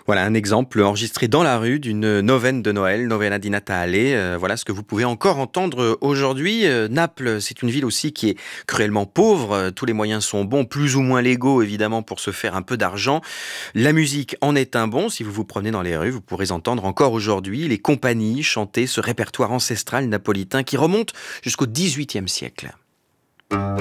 Voilà un exemple enregistré dans la rue d'une neuvaine de Noël, Novena di Natale. Voilà ce que vous pouvez encore entendre aujourd'hui. Naples, c'est une ville aussi qui est cruellement pauvre. Tous les moyens sont bons, plus ou moins légaux évidemment, pour se faire un peu d'argent. La musique en est un bon. Si vous vous promenez dans les rues, vous pourrez entendre encore aujourd'hui les compagnies chanter ce répertoire ancestral napolitain qui remonte jusqu'au XVIIIe siècle.